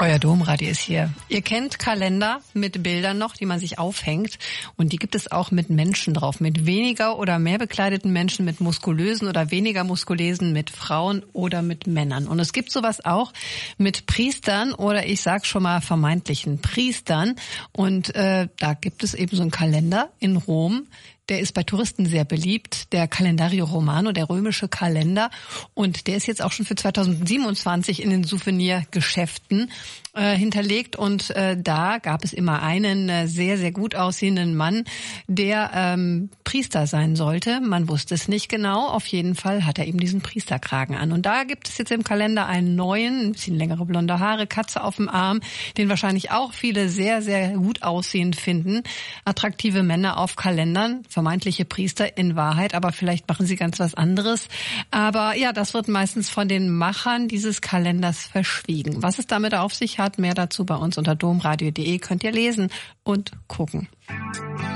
Euer Domradio ist hier. Ihr kennt Kalender mit Bildern noch, die man sich aufhängt. Und die gibt es auch mit Menschen drauf. Mit weniger oder mehr bekleideten Menschen, mit muskulösen oder weniger muskulösen, mit Frauen oder mit Männern. Und es gibt sowas auch mit Priestern oder ich sag schon mal vermeintlichen Priestern. Und da gibt es eben so einen Kalender in Rom. Der ist bei Touristen sehr beliebt, der Calendario Romano, der römische Kalender. Und der ist jetzt auch schon für 2027 in den Souvenirgeschäften hinterlegt. Und da gab es immer einen sehr, sehr gut aussehenden Mann, der Priester sein sollte. Man wusste es nicht genau. Auf jeden Fall hat er eben diesen Priesterkragen an. Und da gibt es jetzt im Kalender einen neuen, ein bisschen längere blonde Haare, Katze auf dem Arm, den wahrscheinlich auch viele sehr, sehr gut aussehend finden. Attraktive Männer auf Kalendern. Vermeintliche Priester in Wahrheit, aber vielleicht machen sie ganz was anderes. Aber ja, das wird meistens von den Machern dieses Kalenders verschwiegen. Was es damit auf sich hat, mehr dazu bei uns unter domradio.de könnt ihr lesen und gucken.